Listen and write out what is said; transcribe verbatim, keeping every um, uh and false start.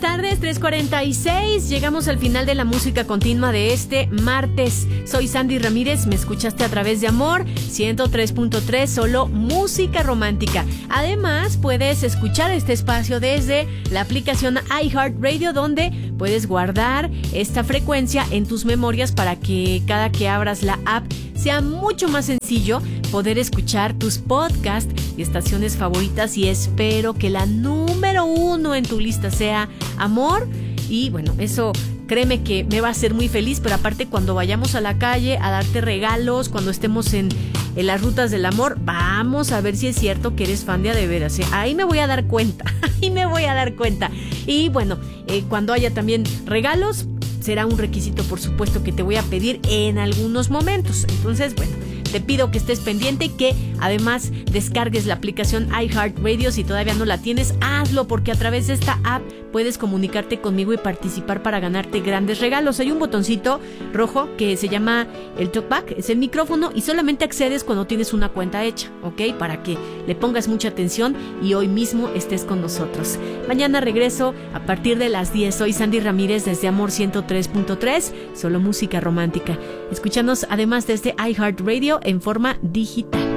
tardes, tres cuarenta y seis. Llegamos al final de la música continua de este martes. Soy Sandy Ramírez, me escuchaste a través de Amor ciento tres punto tres, solo música romántica. Además, puedes escuchar este espacio desde la aplicación iHeartRadio, donde puedes guardar esta frecuencia en tus memorias para que cada que abras la app sea mucho más sencillo poder escuchar tus podcasts y estaciones favoritas, y espero que la número uno en tu lista sea Amor. Y bueno, eso créeme que me va a hacer muy feliz, pero aparte cuando vayamos a la calle a darte regalos, cuando estemos en, en las rutas del amor, vamos a ver si es cierto que eres fan de a de veras, ¿eh? Ahí me voy a dar cuenta, ahí me voy a dar cuenta. Y bueno, eh, cuando haya también regalos, será un requisito, por supuesto, que te voy a pedir en algunos momentos. Entonces, bueno, te pido que estés pendiente y que además descargues la aplicación iHeartRadio. Si todavía no la tienes, hazlo, porque a través de esta app puedes comunicarte conmigo y participar para ganarte grandes regalos. Hay un botoncito rojo que se llama el talkback, es el micrófono, y solamente accedes cuando tienes una cuenta hecha, ¿ok? Para que le pongas mucha atención y hoy mismo estés con nosotros. Mañana regreso a partir de las diez. Soy Sandy Ramírez desde Amor ciento tres punto tres, solo música romántica. Escúchanos además desde iHeartRadio en forma digital.